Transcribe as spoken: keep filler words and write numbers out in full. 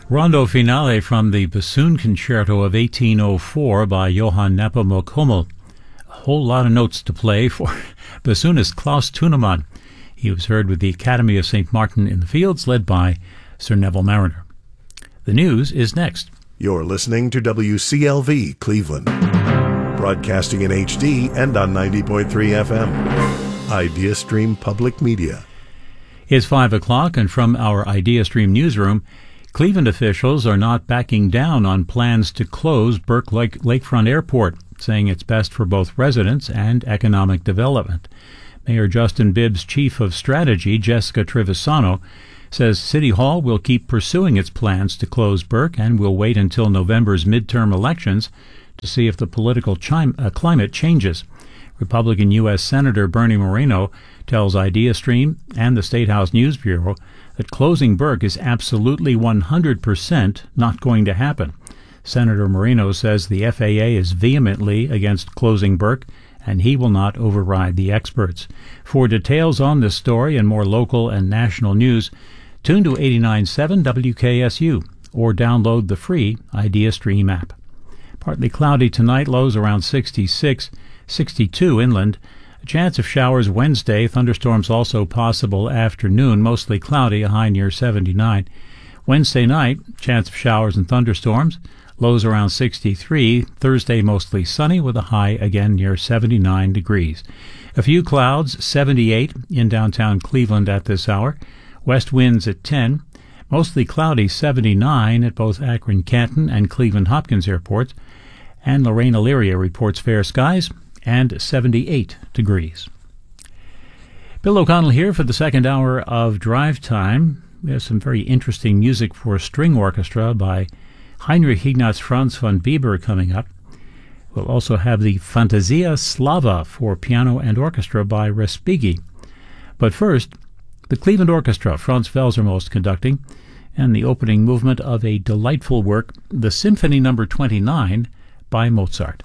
Rondo Finale from the Bassoon Concerto of eighteen oh four by Johann Nepomuk Hummel. A whole lot of notes to play for bassoonist Klaus Tunemann. He was heard with the Academy of Saint Martin in the Fields, led by Sir Neville Mariner. The news is next. You're listening to W C L V Cleveland, broadcasting in H D and on ninety point three F M. IdeaStream Public Media. It's five o'clock, and from our IdeaStream newsroom, Cleveland officials are not backing down on plans to close Burke Lake Lakefront Airport, saying it's best for both residents and economic development. Mayor Justin Bibb's chief of strategy, Jessica Trevisano, says City Hall will keep pursuing its plans to close Burke and will wait until November's midterm elections to see if the political chime, uh, climate changes. Republican U S Senator Bernie Moreno tells IdeaStream and the State House News Bureau that closing Burke is absolutely one hundred percent not going to happen. Senator Moreno says the F A A is vehemently against closing Burke, and he will not override the experts. For details on this story and more local and national news, tune to eighty-nine point seven W K S U or download the free IdeaStream app. Partly cloudy tonight, lows around sixty-six, sixty-two inland. A chance of showers Wednesday, thunderstorms also possible afternoon, mostly cloudy, a high near seventy-nine. Wednesday night, chance of showers and thunderstorms, lows around sixty-three. Thursday, mostly sunny with a high again near seventy-nine degrees. A few clouds, seventy-eight in downtown Cleveland at this hour. West winds at ten. Mostly cloudy, seventy-nine at both Akron-Canton and Cleveland-Hopkins airports. And Lorraine-Elyria reports fair skies and seventy-eight degrees. Bill O'Connell here for the second hour of Drive Time. We have some very interesting music for string orchestra by Heinrich Ignaz Franz von Bieber coming up. We'll also have the Fantasia Slava for piano and orchestra by Respighi. But first, the Cleveland Orchestra, Franz Welser conducting, and the opening movement of a delightful work, the Symphony Number twenty-nine by Mozart.